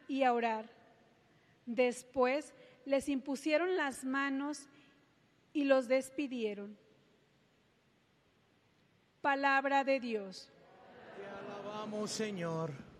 y a orar. Después les impusieron las manos y los despidieron. Palabra de Dios. Te alabamos, Señor.